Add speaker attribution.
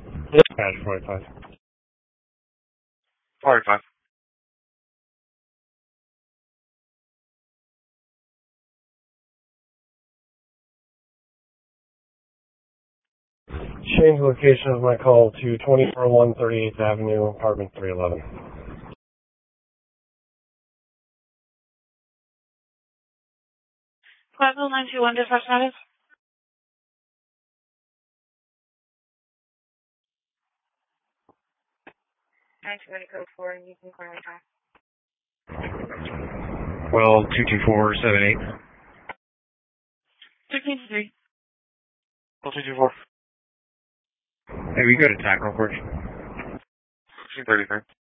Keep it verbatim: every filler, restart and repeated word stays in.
Speaker 1: Dispatch forty-five.
Speaker 2: forty-five.
Speaker 1: Change location of my call to twenty-four oh one thirty-eighth Avenue, apartment three eleven.
Speaker 3: Plaza nine two one dispatch status. nine two one code four, and you can call me back.
Speaker 2: Well, two two four seven eight.
Speaker 3: thirteen to three.
Speaker 2: Well, two two four. Hey, we go to attack real quick. thirty-three.